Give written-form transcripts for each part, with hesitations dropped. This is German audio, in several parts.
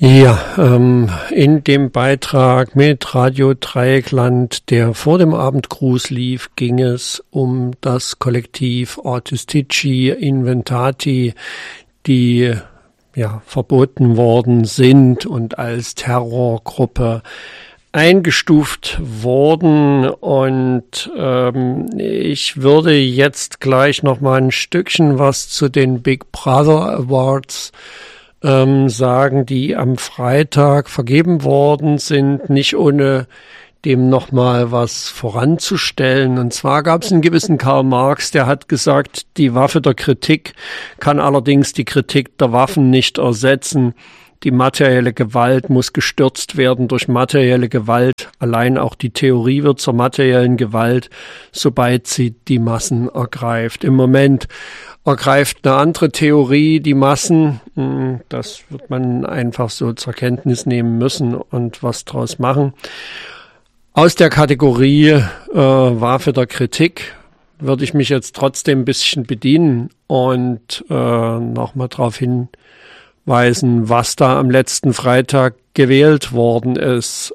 Ja, in dem Beitrag mit Radio Dreieckland, der vor dem Abendgruß lief, ging es um das Kollektiv Autistici Inventati, die verboten worden sind und als Terrorgruppe eingestuft wurden. Und ich würde jetzt gleich noch mal ein Stückchen was zu den Big Brother Awards sagen, die am Freitag vergeben worden sind, nicht ohne dem nochmal was voranzustellen. Und zwar gab es einen gewissen Karl Marx, der hat gesagt, die Waffe der Kritik kann allerdings die Kritik der Waffen nicht ersetzen. Die materielle Gewalt muss gestürzt werden durch materielle Gewalt. Allein auch die Theorie wird zur materiellen Gewalt, sobald sie die Massen ergreift. Im Moment ergreift eine andere Theorie die Massen. Das wird man einfach so zur Kenntnis nehmen müssen und was draus machen. Aus der Kategorie Waffe der Kritik würde ich mich jetzt trotzdem ein bisschen bedienen und nochmal darauf hinweisen, was da am letzten Freitag gewählt worden ist.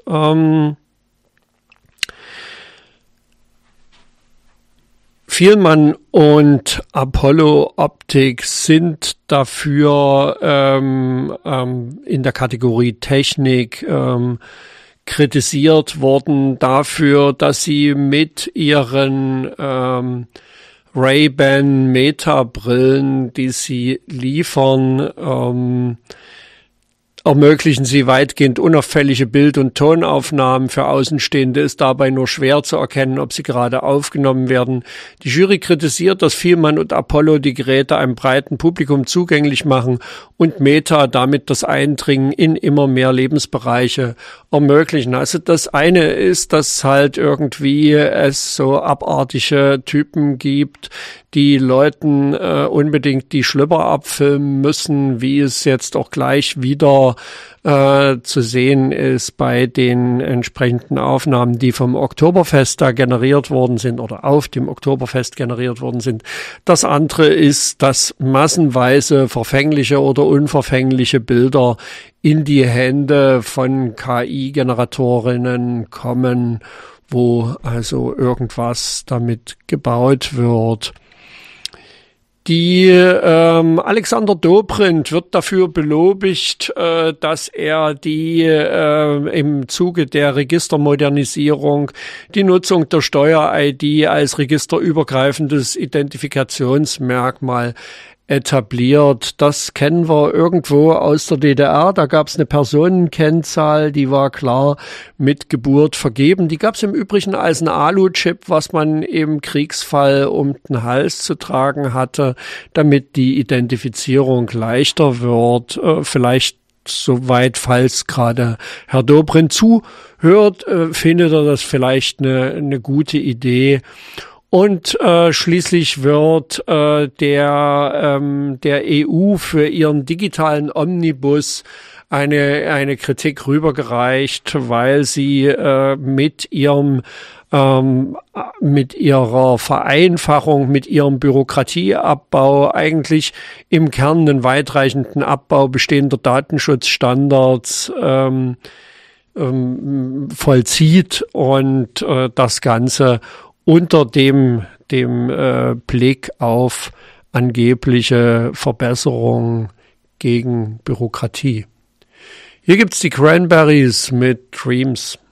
Vielmann und Apollo Optics sind dafür in der Kategorie Technik kritisiert worden dafür, dass sie mit ihren Ray-Ban Meta-Brillen, die sie liefern, ermöglichen sie weitgehend unauffällige Bild- und Tonaufnahmen. Für Außenstehende ist dabei nur schwer zu erkennen, ob sie gerade aufgenommen werden. Die Jury kritisiert, dass Vielmann und Apollo die Geräte einem breiten Publikum zugänglich machen und Meta damit das Eindringen in immer mehr Lebensbereiche ermöglichen. Also das eine ist, dass halt irgendwie es so abartige Typen gibt, die Leuten unbedingt die Schlüpper abfilmen müssen, wie es jetzt auch gleich wieder zu sehen ist bei den entsprechenden Aufnahmen, die vom Oktoberfest da generiert worden sind oder auf dem Oktoberfest generiert worden sind. Das andere ist, dass massenweise verfängliche oder unverfängliche Bilder in die Hände von KI-Generatorinnen kommen, wo also irgendwas damit gebaut wird. Die Alexander Dobrindt wird dafür belobigt, dass er die im Zuge der Registermodernisierung die Nutzung der Steuer-ID als registerübergreifendes Identifikationsmerkmal etabliert. Das kennen wir irgendwo aus der DDR. Da gab es eine Personenkennzahl, die war klar mit Geburt vergeben. Die gab es im Übrigen als ein Alu-Chip, was man im Kriegsfall um den Hals zu tragen hatte, damit die Identifizierung leichter wird. Vielleicht soweit, falls gerade Herr Dobrindt zuhört, findet er das vielleicht eine gute Idee. Und schließlich wird der EU für ihren digitalen Omnibus eine Kritik rübergereicht, weil sie mit ihrer Vereinfachung, mit ihrem Bürokratieabbau eigentlich im Kern einen weitreichenden Abbau bestehender Datenschutzstandards vollzieht und das Ganze unter dem Blick auf angebliche Verbesserungen gegen Bürokratie. Hier gibt's die Cranberries mit Dreams.